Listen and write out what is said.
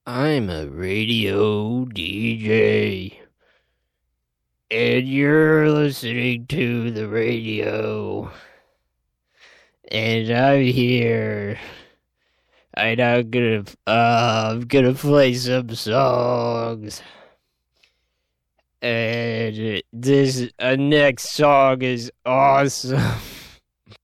I'm a radio DJ, and you're listening to the radio, and I'm here, and I'm gonna play some songs, and this next song is awesome.